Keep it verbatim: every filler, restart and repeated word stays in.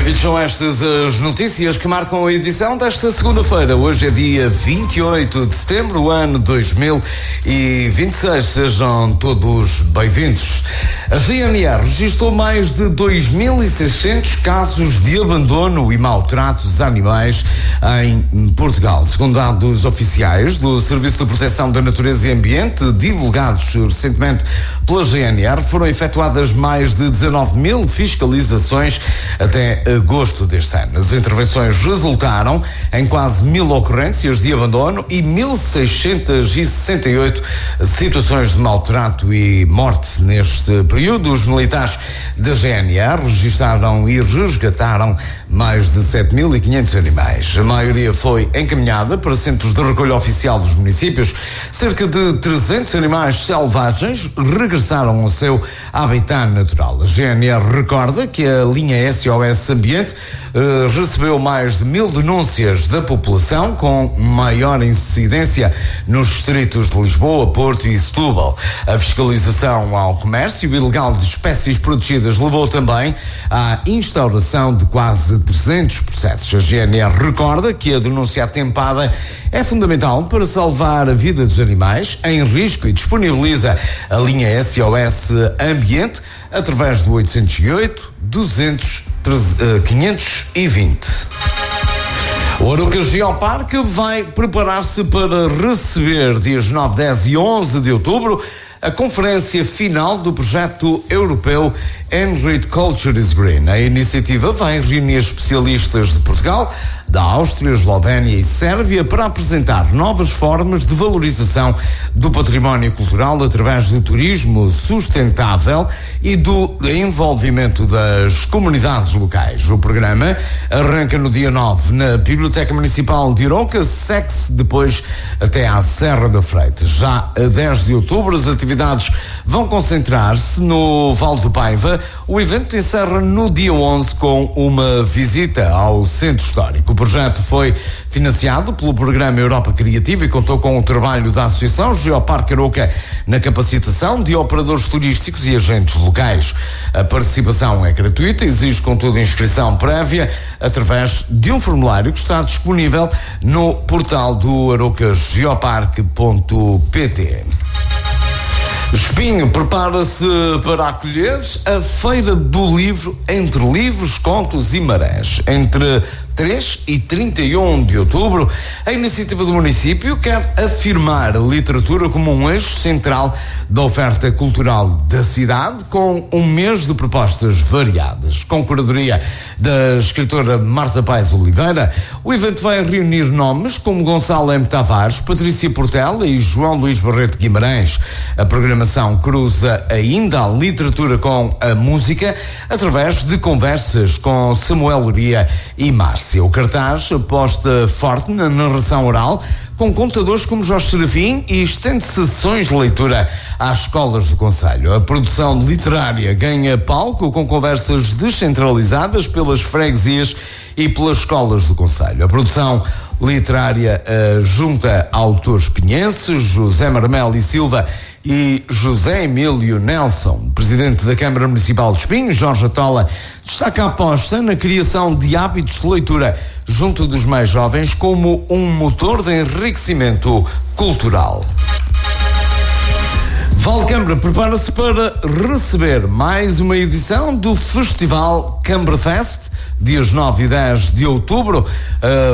Ouvintes, são estas as notícias que marcam a edição desta segunda-feira. Hoje é dia vinte e oito de setembro, ano dois mil e vinte e seis. Sejam todos bem-vindos. A G N R registrou mais de dois mil e seiscentos casos de abandono e maus-tratos a animais em Portugal. Segundo dados oficiais do Serviço de Proteção da Natureza e Ambiente, divulgados recentemente pela G N R, foram efetuadas mais de dezanove mil fiscalizações até agosto deste ano. As intervenções resultaram em quase mil ocorrências de abandono e mil seiscentos e sessenta e oito situações de maltrato e morte. Neste período, os militares da G N R registaram e resgataram mais de sete mil e quinhentos animais. A maioria foi encaminhada para centros de recolha oficial dos municípios. Cerca de trezentos animais selvagens regressaram ao seu habitat natural. A G N R recorda que a linha S O S Ambiente eh, recebeu mais de mil denúncias da população, com maior incidência nos distritos de Lisboa, Porto e Setúbal. A fiscalização ao comércio ilegal de espécies protegidas levou também à instauração de quase trezentos processos. A G N R recorda que a denúncia atempada é fundamental para salvar a vida dos animais em risco e disponibiliza a linha S O S Ambiente através do oitocentos e oito, duzentos, quinhentos e vinte. O Arouca Geoparque vai preparar-se para receber dias nove, dez e onze de outubro a conferência final do projeto europeu Enrich Culture is Green. A iniciativa vai reunir especialistas de Portugal, da Áustria, Eslovénia e Sérvia para apresentar novas formas de valorização do património cultural através do turismo sustentável e do envolvimento das comunidades locais. O programa arranca no dia nove na Biblioteca Municipal de Arouca, segue-se depois até à Serra da Freitas. Já a dez de outubro, as atividades vão concentrar-se no Vale do Paiva. O evento encerra no dia onze com uma visita ao Centro Histórico. O projeto foi financiado pelo Programa Europa Criativa e contou com o trabalho da Associação Geoparque Arouca na capacitação de operadores turísticos e agentes locais. A participação é gratuita, exige contudo inscrição prévia através de um formulário que está disponível no portal do arouca geoparque ponto pt. Espinho prepara-se para acolher a Feira do Livro Entre Livros, Contos e Marés. Entre três e trinta e um de outubro, a iniciativa do município quer afirmar a literatura como um eixo central da oferta cultural da cidade, com um mês de propostas variadas. Com curadoria da escritora Marta Paes Oliveira, o evento vai reunir nomes como Gonçalo M. Tavares, Patrícia Portela e João Luís Barreto Guimarães. A programação cruza ainda a literatura com a música através de conversas com Samuel Luria e Márcia. O cartaz aposta forte na narração oral, com contadores como Jorge Serafim, e estende sessões de leitura às escolas do concelho. A produção literária ganha palco com conversas descentralizadas pelas freguesias e pelas escolas do concelho. A produção literária uh, junta autores pinhenses, José Marmel e Silva e José Emílio Nelson. Presidente da Câmara Municipal de Espinho, Jorge Atola, destaca a aposta na criação de hábitos de leitura junto dos mais jovens como um motor de enriquecimento cultural. Valcâmara prepara-se para receber mais uma edição do Festival Câmara Fest, dias nove e dez de outubro. Uh,